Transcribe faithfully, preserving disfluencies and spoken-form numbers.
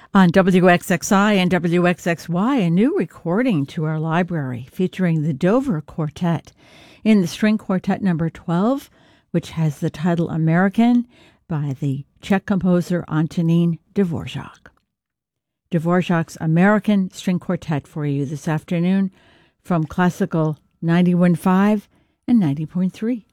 On W X X I and W X X Y, a new recording to our library featuring the Dover Quartet in the string quartet number twelve, which has the title American, by the Czech composer Antonín Dvořák. Dvořák's American String Quartet for you this afternoon from Classical ninety-one point five and ninety point three.